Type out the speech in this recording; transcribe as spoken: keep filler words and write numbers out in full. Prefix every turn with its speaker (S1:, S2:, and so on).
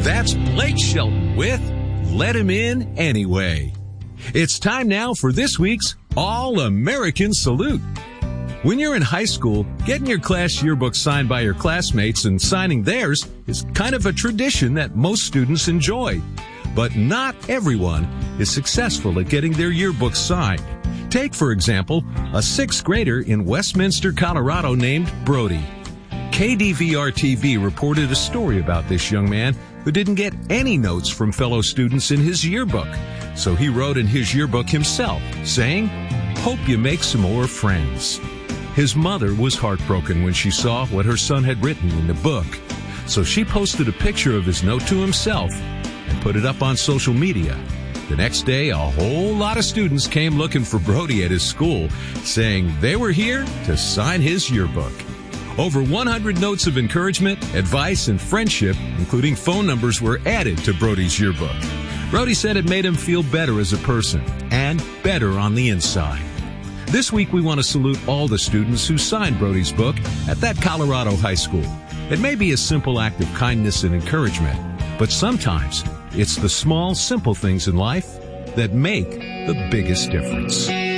S1: That's Blake Shelton with Let Him In Anyway. It's time now for this week's All-American Salute. When you're in high school, getting your class yearbook signed by your classmates and signing theirs is kind of a tradition that most students enjoy. But not everyone is successful at getting their yearbook signed. Take, for example, a sixth grader in Westminster, Colorado named Brody. K D V R T V reported a story about this young man who didn't get any notes from fellow students in his yearbook. So he wrote in his yearbook himself, saying, "Hope you make some more friends." His mother was heartbroken when she saw what her son had written in the book. So she posted a picture of his note to himself and put it up on social media. The next day, a whole lot of students came looking for Brody at his school, saying they were here to sign his yearbook. Over one hundred notes of encouragement, advice, and friendship, including phone numbers, were added to Brody's yearbook. Brody said it made him feel better as a person and better on the inside. This week, we want to salute all the students who signed Brody's book at that Colorado high school. It may be a simple act of kindness and encouragement, but sometimes it's the small, simple things in life that make the biggest difference.